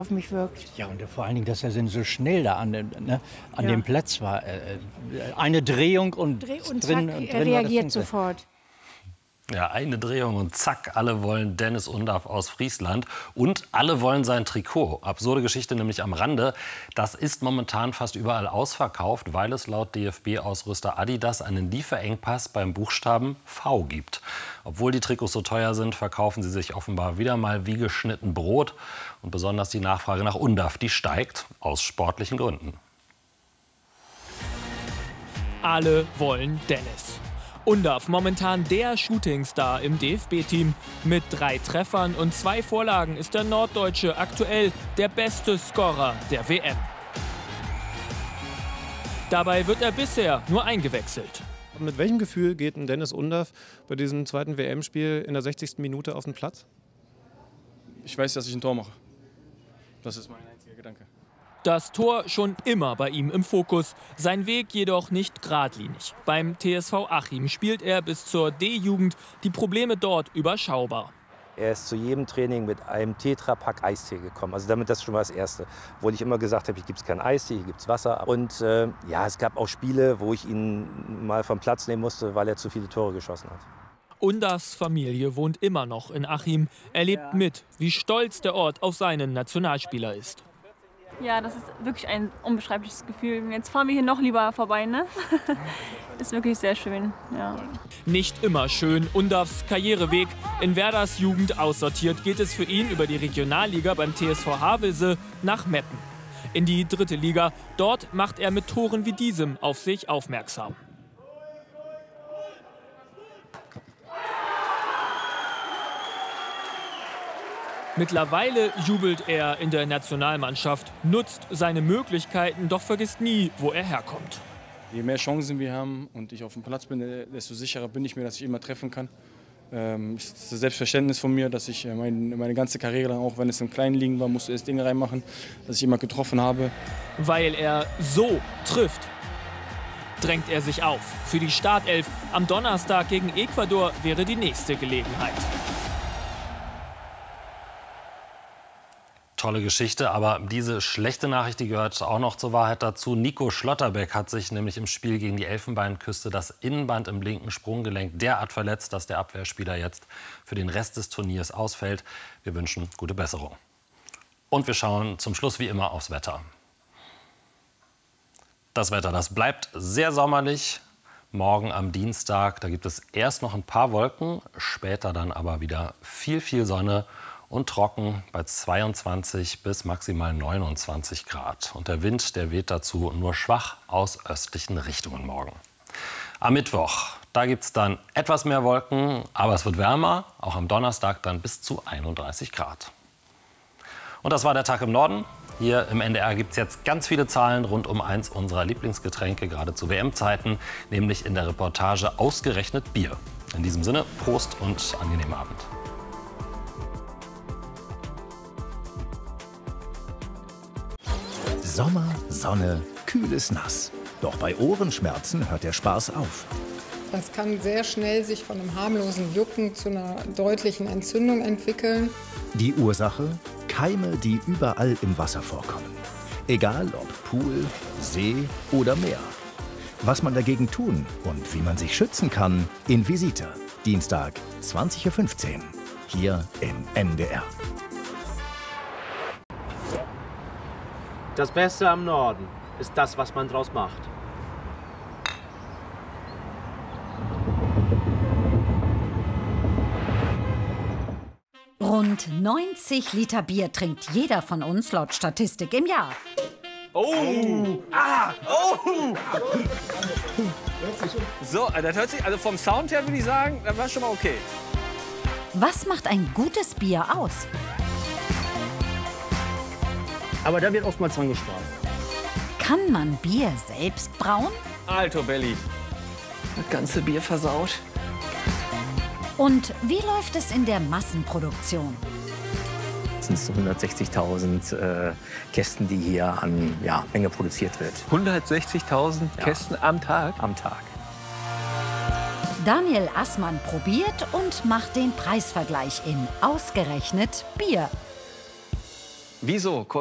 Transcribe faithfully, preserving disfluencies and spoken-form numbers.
auf mich wirkt. Ja, und vor allen Dingen, dass er so schnell da an, ne, an Ja. dem Platz war. Eine Drehung und, Dreh und drin, zack, und er drin war das reagiert Ding. sofort. Ja, eine Drehung und zack, alle wollen Dennis Undaff aus Friesland und alle wollen sein Trikot. Absurde Geschichte nämlich am Rande. Das ist momentan fast überall ausverkauft, weil es laut D F B-Ausrüster Adidas einen Lieferengpass beim Buchstaben V gibt. Obwohl die Trikots so teuer sind, verkaufen sie sich offenbar wieder mal wie geschnitten Brot. Und besonders die Nachfrage nach Undaff, die steigt aus sportlichen Gründen. Alle wollen Dennis. Undaff, momentan der Shootingstar im D F B-Team. Mit drei Treffern und zwei Vorlagen ist der Norddeutsche aktuell der beste Scorer der W M. Dabei wird er bisher nur eingewechselt. Mit welchem Gefühl geht ein Dennis Undaff bei diesem zweiten W M-Spiel in der sechzigsten Minute auf den Platz? Ich weiß, dass ich ein Tor mache. Das ist mein einziger Gedanke. Das Tor schon immer bei ihm im Fokus, sein Weg jedoch nicht geradlinig. Beim T S V Achim spielt er bis zur D-Jugend, die Probleme dort überschaubar. Er ist zu jedem Training mit einem Tetrapack Eistee gekommen. Also damit das schon mal das Erste. Wo ich immer gesagt habe, hier gibt es keinen Eistee, hier gibt es Wasser. Und äh, ja, es gab auch Spiele, wo ich ihn mal vom Platz nehmen musste, weil er zu viele Tore geschossen hat. Undaffs Familie wohnt immer noch in Achim. Er lebt mit, wie stolz der Ort auf seinen Nationalspieler ist. Ja, das ist wirklich ein unbeschreibliches Gefühl. Jetzt fahren wir hier noch lieber vorbei, ne? Ist wirklich sehr schön, ja. Nicht immer schön. Undaffs Karriereweg in Werders Jugend aussortiert, geht es für ihn über die Regionalliga beim T S V Havelse nach Meppen. In die dritte Liga. Dort macht er mit Toren wie diesem auf sich aufmerksam. Mittlerweile jubelt er in der Nationalmannschaft, nutzt seine Möglichkeiten, doch vergisst nie, wo er herkommt. Je mehr Chancen wir haben und ich auf dem Platz bin, desto sicherer bin ich mir, dass ich immer treffen kann. Ähm, es ist das Selbstverständnis von mir, dass ich mein, meine ganze Karriere, dann auch wenn es im kleinen Ligen war, musste ich das Ding reinmachen, dass ich immer getroffen habe. Weil er so trifft, drängt er sich auf. Für die Startelf am Donnerstag gegen Ecuador wäre die nächste Gelegenheit. Tolle Geschichte, aber diese schlechte Nachricht, die gehört auch noch zur Wahrheit dazu. Nico Schlotterbeck hat sich nämlich im Spiel gegen die Elfenbeinküste das Innenband im linken Sprunggelenk derart verletzt, dass der Abwehrspieler jetzt für den Rest des Turniers ausfällt. Wir wünschen gute Besserung. Und wir schauen zum Schluss wie immer aufs Wetter. Das Wetter, das bleibt sehr sommerlich. Morgen am Dienstag, da gibt es erst noch ein paar Wolken, später dann aber wieder viel, viel Sonne. Und trocken bei zweiundzwanzig bis maximal neunundzwanzig Grad. Und der Wind, der weht dazu nur schwach aus östlichen Richtungen morgen. Am Mittwoch, da gibt es dann etwas mehr Wolken, aber es wird wärmer. Auch am Donnerstag dann bis zu einunddreißig Grad. Und das war der Tag im Norden. Hier im N D R gibt es jetzt ganz viele Zahlen rund um eins unserer Lieblingsgetränke, gerade zu W M-Zeiten, nämlich in der Reportage ausgerechnet Bier. In diesem Sinne, Prost und angenehmen Abend. Sommer, Sonne, kühles Nass. Doch bei Ohrenschmerzen hört der Spaß auf. Das kann sehr schnell sich von einem harmlosen Jucken zu einer deutlichen Entzündung entwickeln. Die Ursache? Keime, die überall im Wasser vorkommen. Egal ob Pool, See oder Meer. Was man dagegen tun und wie man sich schützen kann, in Visita. Dienstag, zwanzig Uhr fünfzehn. Hier im N D R. Das Beste am Norden ist das, was man draus macht. Rund neunzig Liter Bier trinkt jeder von uns laut Statistik im Jahr. Oh! Ah! Oh! So, das hört sich, also vom Sound her würde ich sagen, das war schon mal okay. Was macht ein gutes Bier aus? Aber da wird oftmals dran gespart. Kann man Bier selbst brauen? Alto Belli. Das ganze Bier versaut. Und wie läuft es in der Massenproduktion? Das sind so hundertsechzigtausend äh, Kästen, die hier an ja, Menge produziert wird. hundertsechzigtausend ja. Kästen am Tag? Am Tag. Daniel Assmann probiert und macht den Preisvergleich in ausgerechnet Bier. Wieso?